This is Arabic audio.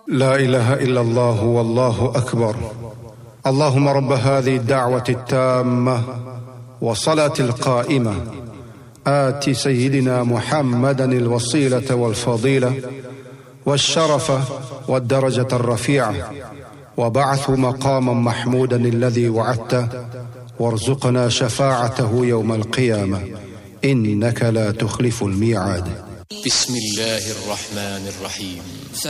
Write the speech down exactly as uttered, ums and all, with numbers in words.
لا إله إلا الله والله أكبر. اللهم رب هذه الدعوة التامة والصلاة القائمة آت سيدنا محمدا الوسيلة والفضيلة والشرف والدرجة الرفيعة وبعث مقاما محمودا الذي وعدته وارزقنا شفاعته يوم القيامة إنك لا تخلف الميعاد. بسم الله الرحمن الرحيم.